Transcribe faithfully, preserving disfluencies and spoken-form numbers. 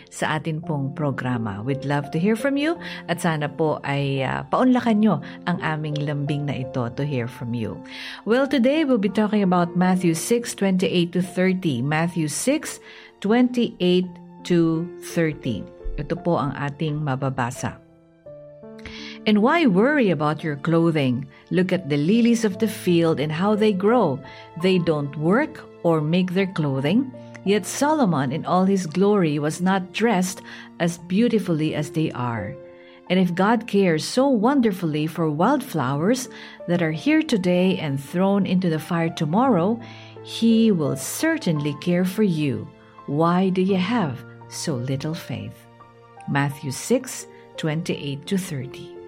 sa atin pong programa. We'd love to hear from you at sana po ay uh, paunlakan nyo ang aming lambing na ito to hear from you. Well, today we'll be talking about Matthew six twenty-eight to thirty. Matthew six twenty-eight to thirty. Ito po ang ating mababasa. And why worry about your clothing? Look at the lilies of the field and how they grow. They don't work or make their clothing. Yet Solomon in all his glory was not dressed as beautifully as they are. And if God cares so wonderfully for wildflowers that are here today and thrown into the fire tomorrow, He will certainly care for you. Why do you have so little faith? Matthew six twenty-eight to thirty.